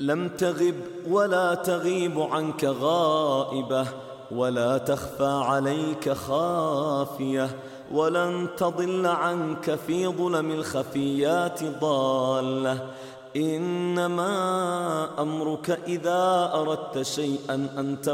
لم تغب ولا تغيب عنك غائبة، ولا تخفى عليك خافية، ولن تضل عنك في ظلم الخفيات ضالة. إنما أمرك إذا أردت شيئا أن